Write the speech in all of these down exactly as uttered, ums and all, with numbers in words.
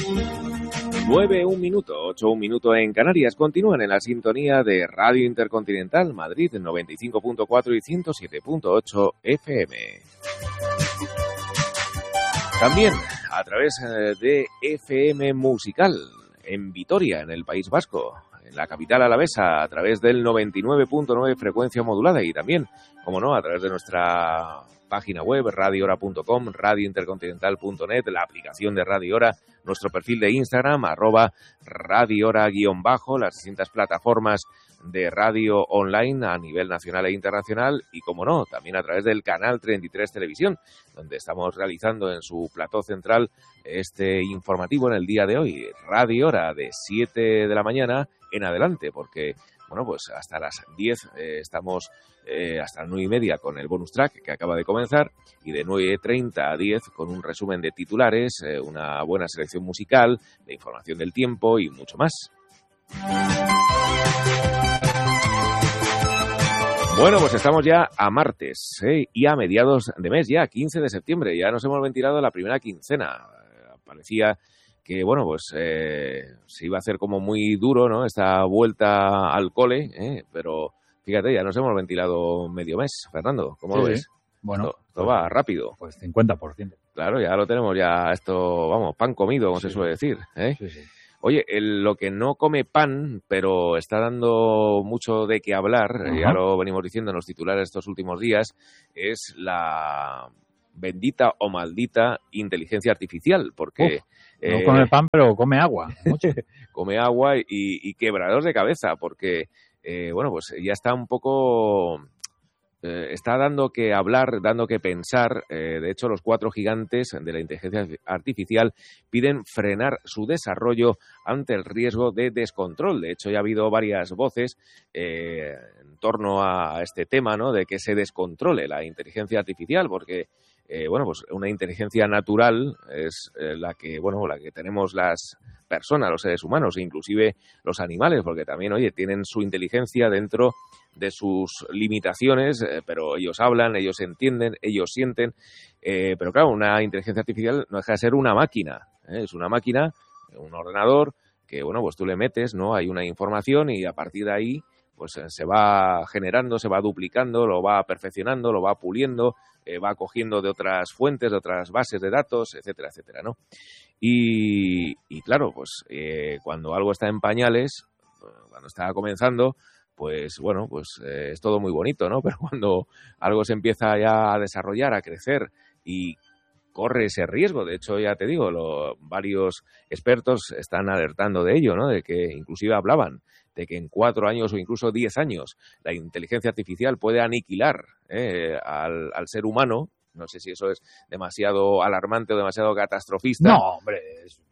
nueve, un minuto, ocho, un minuto en Canarias. Continúan en la sintonía de Radio Intercontinental Madrid noventa y cinco punto cuatro y ciento siete punto ocho F M. También a través de F M Musical en Vitoria, en el País Vasco, en la capital alavesa, a través del noventa y nueve punto nueve frecuencia modulada y también, como no, a través de nuestra página web, radio hora punto com, radio intercontinental punto net, la aplicación de Radio Hora, nuestro perfil de Instagram, arroba Radio Hora guión bajo, las distintas plataformas de radio online a nivel nacional e internacional y, como no, también a través del canal treinta y tres Televisión, donde estamos realizando en su plató central este informativo en el día de hoy, Radio Hora de siete de la mañana en adelante, porque bueno, pues hasta las diez eh, estamos, eh, hasta las nueve y media con el bonus track que acaba de comenzar y de nueve treinta a diez con un resumen de titulares, eh, una buena selección musical, de información del tiempo y mucho más. Bueno, pues estamos ya a martes ¿eh? y a mediados de mes, ya quince de septiembre, ya nos hemos ventilado la primera quincena. Parecía que, bueno, pues eh, se iba a hacer como muy duro, ¿no?, esta vuelta al cole, ¿eh? Pero fíjate, ya nos hemos ventilado medio mes. Fernando, ¿cómo sí, lo ves? Bueno, esto, esto va rápido. Pues cincuenta por ciento. Claro, ya lo tenemos, ya esto, vamos, pan comido, como sí, se suele decir, ¿eh? Sí, sí. Oye, el, lo que no come pan, pero está dando mucho de qué hablar, uh-huh. ya lo venimos diciendo en los titulares estos últimos días, es la bendita o maldita inteligencia artificial, porque... Uf, no eh, come pan, pero come agua. Come agua y, y quebraderos de cabeza, porque, eh, bueno, pues ya está un poco... Eh, está dando que hablar, dando que pensar. Eh, de hecho, los cuatro gigantes de la inteligencia artificial piden frenar su desarrollo ante el riesgo de descontrol. De hecho, ya ha habido varias voces eh, en torno a este tema, ¿no?, de que se descontrole la inteligencia artificial, porque eh, bueno, pues una inteligencia natural es eh, la que, bueno, la que tenemos las personas, los seres humanos, e inclusive los animales, porque también, oye, tienen su inteligencia dentro de sus limitaciones, eh, pero ellos hablan, ellos entienden, ellos sienten, eh, pero claro, una inteligencia artificial no deja de ser una máquina, ¿eh? Es una máquina, un ordenador, que, bueno, pues tú le metes, ¿no?, hay una información y a partir de ahí pues se va generando, se va duplicando, lo va perfeccionando, lo va puliendo, eh, va cogiendo de otras fuentes, de otras bases de datos, etcétera, etcétera, ¿no? Y, y claro, pues eh, cuando algo está en pañales, cuando está comenzando, pues bueno, pues eh, es todo muy bonito, ¿no? Pero cuando algo se empieza ya a desarrollar, a crecer y corre ese riesgo, de hecho, ya te digo, lo, varios expertos están alertando de ello, ¿no?, de que inclusive hablaban de que en cuatro años o incluso diez años la inteligencia artificial puede aniquilar eh, al, al ser humano. No sé si eso es demasiado alarmante o demasiado catastrofista. No, hombre. Es...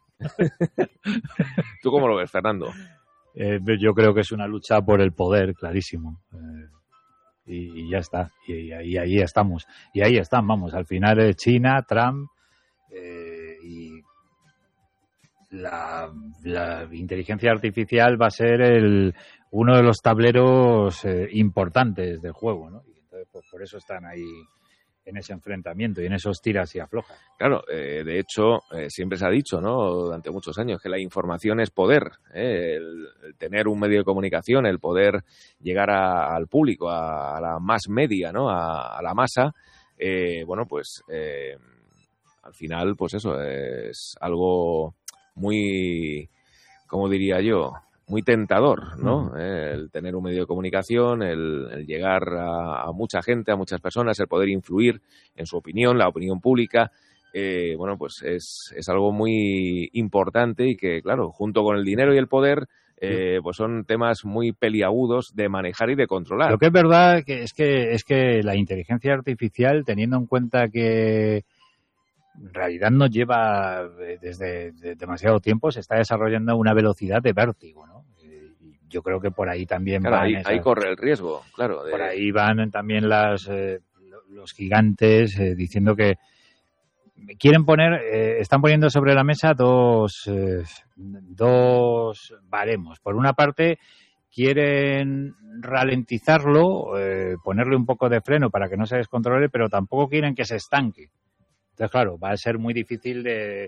¿Tú cómo lo ves, Fernando? Eh, yo creo que es una lucha por el poder, clarísimo. Eh, y, y ya está. Y, y ahí estamos. Y ahí están, vamos. Al final es China, Trump eh, y la, la inteligencia artificial va a ser el uno de los tableros eh, importantes del juego, ¿no? Y entonces, pues, por eso están ahí en ese enfrentamiento y en esos tiras y aflojas. Claro, eh, de hecho, eh, siempre se ha dicho, ¿no?, durante muchos años, que la información es poder, ¿eh? el, el tener un medio de comunicación, el poder llegar a, al público, a, a la más media, ¿no?, a, a la masa, eh, bueno, pues eh, al final, pues eso, es algo muy, ¿cómo diría yo?, muy tentador, ¿no? Eh, el tener un medio de comunicación, el, el llegar a, a mucha gente, a muchas personas, el poder influir en su opinión, la opinión pública, eh, bueno, pues es, es algo muy importante y que, claro, junto con el dinero y el poder, eh, pues son temas muy peliagudos de manejar y de controlar. Lo que es verdad que es que es que la inteligencia artificial, teniendo en cuenta que en realidad nos lleva desde de demasiado tiempo, se está desarrollando a una velocidad de vértigo, ¿no? Y yo creo que por ahí también claro, van ahí, esas, ahí corre el riesgo, claro. De... Por ahí van también las eh, los gigantes eh, diciendo que quieren poner, eh, están poniendo sobre la mesa dos eh, dos baremos. Por una parte, quieren ralentizarlo, eh, ponerle un poco de freno para que no se descontrole, pero tampoco quieren que se estanque. Entonces, claro, va a ser muy difícil de,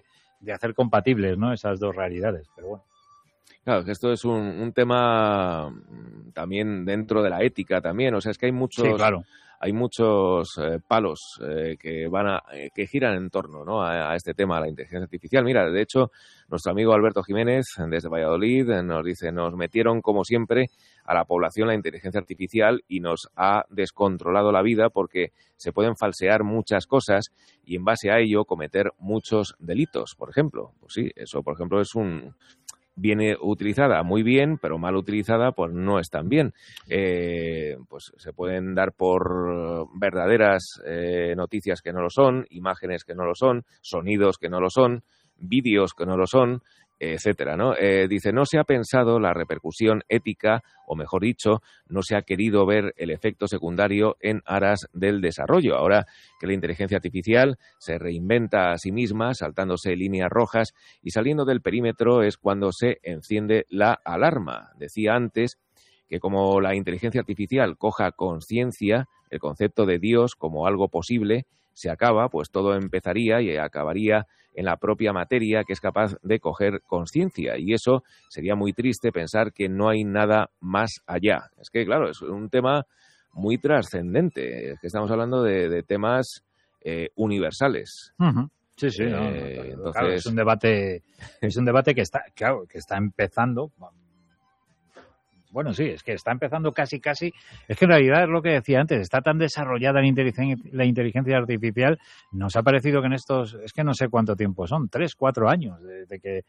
de hacer compatibles, ¿no?, esas dos realidades, pero bueno. Claro, que esto es un, un tema también dentro de la ética también, o sea, es que hay muchos, sí, claro. hay muchos eh, palos eh, que van a, eh, que giran en torno, ¿no?, a, a este tema, a la inteligencia artificial. Mira, de hecho, nuestro amigo Alberto Jiménez, desde Valladolid, nos dice, nos metieron como siempre a la población la inteligencia artificial y nos ha descontrolado la vida porque se pueden falsear muchas cosas y en base a ello cometer muchos delitos, por ejemplo. Pues sí, eso, por ejemplo, es un... Viene utilizada muy bien, pero mal utilizada pues no es tan bien. Eh, pues se pueden dar por verdaderas eh, noticias que no lo son, imágenes que no lo son, sonidos que no lo son, vídeos que no lo son, etcétera, ¿no? Eh, dice, no se ha pensado la repercusión ética, o mejor dicho, no se ha querido ver el efecto secundario en aras del desarrollo. Ahora que la inteligencia artificial se reinventa a sí misma, saltándose líneas rojas y saliendo del perímetro, es cuando se enciende la alarma. Decía antes que como la inteligencia artificial coja conciencia, el concepto de Dios como algo posible se acaba, pues todo empezaría y acabaría en la propia materia que es capaz de coger conciencia. Y eso sería muy triste pensar que no hay nada más allá. Es que, claro, es un tema muy trascendente. Es que estamos hablando de, de temas eh, universales. Uh-huh. Sí, sí. Eh, no, no, entonces... claro, es un debate, es un debate que está, claro, que está empezando. Bueno, sí, es que está empezando casi, casi. Es que en realidad es lo que decía antes, está tan desarrollada la inteligencia, la inteligencia artificial, nos ha parecido que en estos, es que no sé cuánto tiempo son, tres, cuatro años, desde que